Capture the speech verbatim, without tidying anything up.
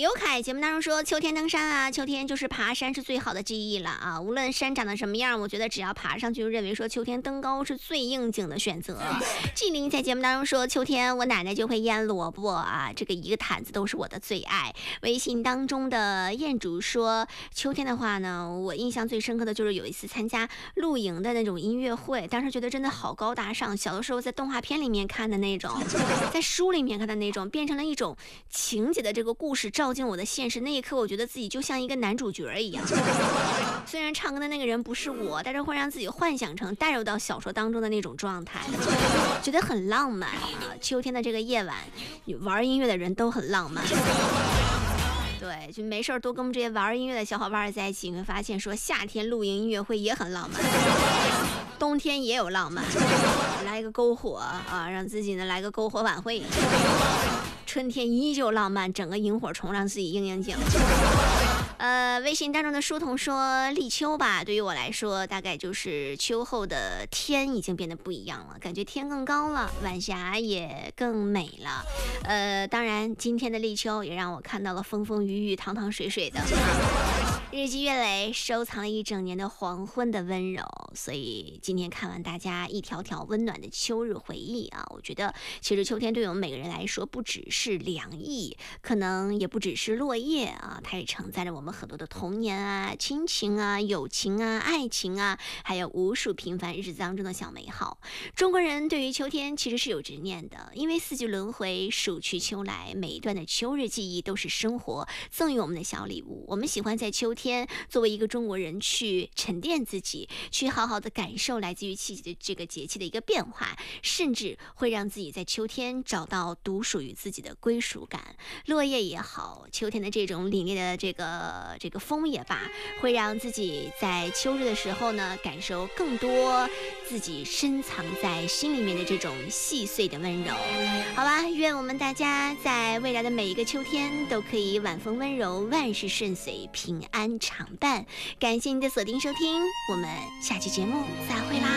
刘凯节目当中说，秋天登山啊，秋天就是爬山是最好的记忆了啊！无论山长得什么样，我觉得只要爬上去，就认为说秋天登高是最应景的选择。纪灵在节目当中说，秋天我奶奶就会腌萝卜啊，这个一个坛子都是我的最爱。微信当中的彦竹说，秋天的话呢，我印象最深刻的就是有一次参加露营的那种音乐会，当时觉得真的好高大上，小的时候在动画片里面看的那种，在书里面看的那种，变成了一种情节的这个故事照进我的现实，那一刻我觉得自己就像一个男主角一样。虽然唱歌的那个人不是我，但是会让自己幻想成带入到小说当中的那种状态，觉得很浪漫啊。秋天的这个夜晚，玩音乐的人都很浪漫。对，就没事多跟我们这些玩音乐的小伙伴在一起，你会发现说夏天露营音乐会也很浪漫，冬天也有浪漫，来个篝火啊，让自己呢来个篝火晚会。春天依旧浪漫，整个萤火虫让自己应应景。呃，微信当中的书童说，立秋吧，对于我来说，大概就是秋后的天已经变得不一样了，感觉天更高了，晚霞也更美了。呃，当然，今天的立秋也让我看到了风风雨雨、堂堂水水的。日积月累，收藏了一整年的黄昏的温柔，所以今天看完大家一条条温暖的秋日回忆啊，我觉得其实秋天对我们每个人来说，不只是凉意，可能也不只是落叶啊，它也承载着我们很多的童年啊、亲情啊、友情啊、爱情啊，还有无数平凡日子当中的小美好。中国人对于秋天其实是有执念的，因为四季轮回，暑去秋来，每一段的秋日记忆都是生活赠予我们的小礼物。我们喜欢在秋天天作为一个中国人去沉淀自己，去好好的感受来自于季节的这个节气的一个变化，甚至会让自己在秋天找到独属于自己的归属感。落叶也好，秋天的这种凛冽的这个这个风也罢，会让自己在秋日的时候呢，感受更多自己深藏在心里面的这种细碎的温柔。好吧，愿我们大家在未来的每一个秋天都可以晚风温柔，万事顺遂，平安常伴。感谢您的锁定收听，我们下期节目再会啦。